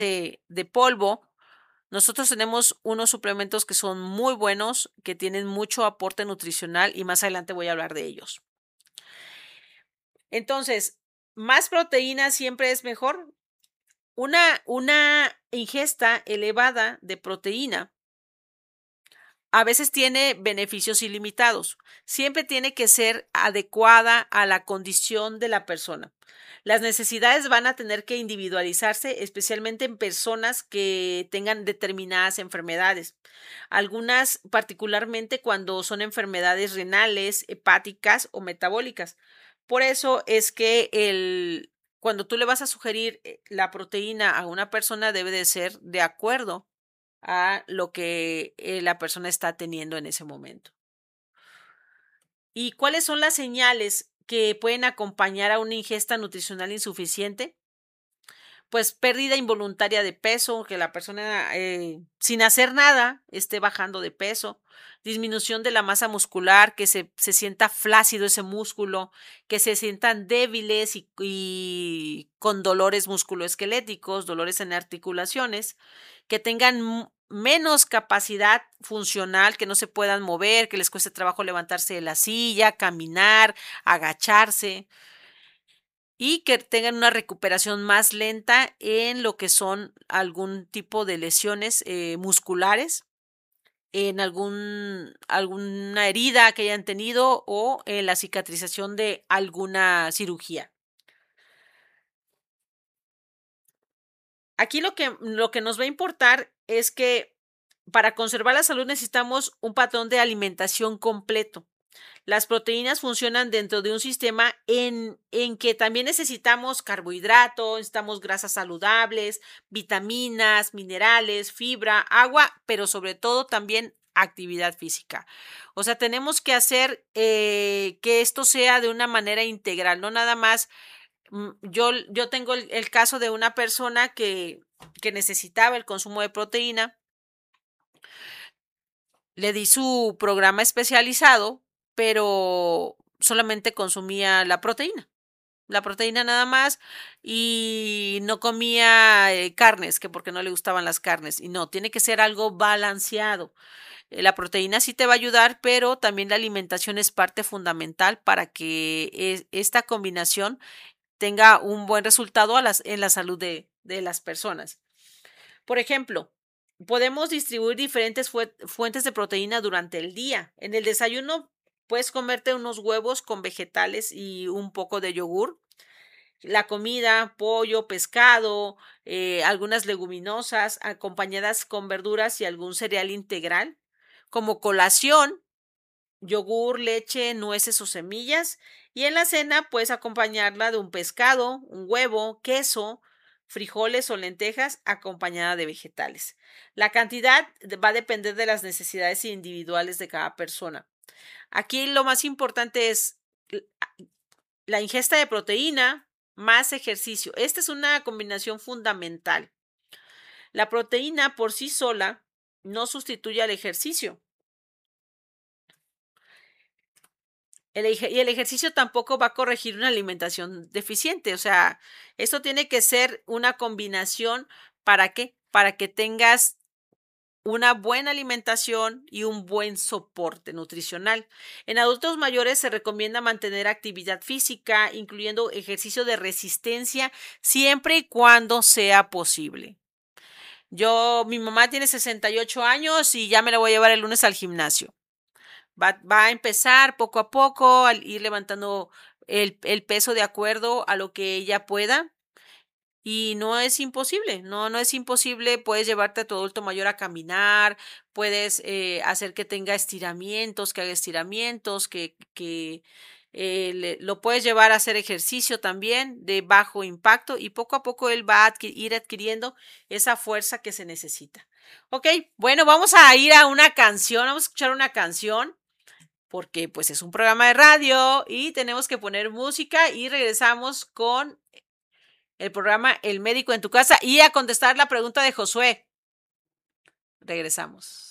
de polvo. Nosotros tenemos unos suplementos que son muy buenos, que tienen mucho aporte nutricional y más adelante voy a hablar de ellos. Entonces, más proteína siempre es mejor. Una ingesta elevada de proteína a veces tiene beneficios ilimitados. Siempre tiene que ser adecuada a la condición de la persona. Las necesidades van a tener que individualizarse, especialmente en personas que tengan determinadas enfermedades. Algunas particularmente cuando son enfermedades renales, hepáticas o metabólicas. Por eso es que cuando tú le vas a sugerir la proteína a una persona debe de ser de acuerdo a lo que la persona está teniendo en ese momento. ¿Y cuáles son las señales que pueden acompañar a una ingesta nutricional insuficiente? Pues pérdida involuntaria de peso, que la persona sin hacer nada esté bajando de peso, disminución de la masa muscular, que se sienta flácido ese músculo, que se sientan débiles y con dolores musculoesqueléticos, dolores en articulaciones, que tengan menos capacidad funcional, que no se puedan mover, que les cueste trabajo levantarse de la silla, caminar, agacharse y que tengan una recuperación más lenta en lo que son algún tipo de lesiones musculares, en alguna herida que hayan tenido o en la cicatrización de alguna cirugía. Aquí lo que nos va a importar es que para conservar la salud necesitamos un patrón de alimentación completo. Las proteínas funcionan dentro de un sistema en que también necesitamos carbohidratos, necesitamos grasas saludables, vitaminas, minerales, fibra, agua, pero sobre todo también actividad física. O sea, tenemos que hacer que esto sea de una manera integral, no nada más. Yo tengo el caso de una persona que necesitaba el consumo de proteína. Le di su programa especializado, pero solamente consumía la proteína nada más, y no comía carnes, que porque no le gustaban las carnes. Y no, tiene que ser algo balanceado. La proteína sí te va a ayudar, pero también la alimentación es parte fundamental para que esta combinación tenga un buen resultado en la salud de las personas. Por ejemplo, podemos distribuir diferentes fuentes de proteína durante el día. En el desayuno puedes comerte unos huevos con vegetales y un poco de yogur. La comida, pollo, pescado, algunas leguminosas acompañadas con verduras y algún cereal integral. Como colación, yogur, leche, nueces o semillas. Y en la cena puedes acompañarla de un pescado, un huevo, queso, frijoles o lentejas acompañada de vegetales. La cantidad va a depender de las necesidades individuales de cada persona. Aquí lo más importante es la ingesta de proteína más ejercicio. Esta es una combinación fundamental. La proteína por sí sola no sustituye al ejercicio. Y el ejercicio tampoco va a corregir una alimentación deficiente. O sea, esto tiene que ser una combinación. ¿Para qué? Para que tengas una buena alimentación y un buen soporte nutricional. En adultos mayores se recomienda mantener actividad física, incluyendo ejercicio de resistencia, siempre y cuando sea posible. Mi mamá tiene 68 años y ya me la voy a llevar el lunes al gimnasio. Va a empezar poco a poco, al ir levantando el peso de acuerdo a lo que ella pueda. Y no es imposible, no es imposible. Puedes llevarte a tu adulto mayor a caminar, puedes hacer que tenga estiramientos, que haga estiramientos, lo puedes llevar a hacer ejercicio también de bajo impacto y poco a poco él va a ir adquiriendo esa fuerza que se necesita. Ok, bueno, vamos a ir a una canción, vamos a escuchar una canción porque pues es un programa de radio y tenemos que poner música y regresamos con el programa El Médico en tu Casa y a contestar la pregunta de Josué. Regresamos.